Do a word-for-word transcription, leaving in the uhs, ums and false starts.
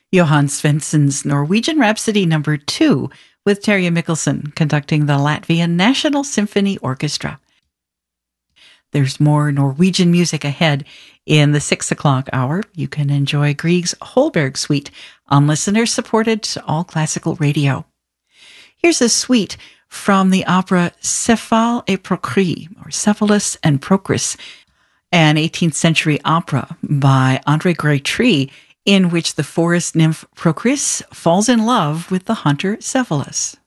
Johann Svensson's Norwegian Rhapsody Number Two, with Terje Mikkelsen conducting the Latvian National Symphony Orchestra. There's more Norwegian music ahead. In the six o'clock hour, you can enjoy Grieg's Holberg Suite on listener-supported All Classical Radio. Here's a suite from the opera Cephale et Procris, or Cephalus and Procris, an eighteenth century opera by André Grétry, in which the forest nymph Procris falls in love with the hunter Cephalus.